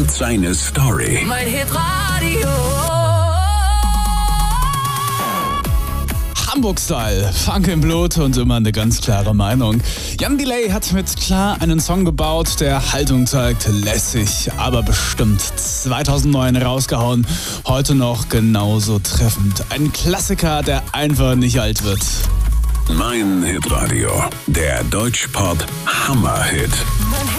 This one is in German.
erzählt seine Story. Mein Hitradio. Hamburg-Style, Funk im Blut und immer eine ganz klare Meinung. Jan Delay hat mit Klar einen Song gebaut, der Haltung zeigt, lässig, aber bestimmt. 2009 rausgehauen, heute noch genauso treffend. Ein Klassiker, der einfach nicht alt wird. Mein Hitradio, der Deutschpop Hammerhit.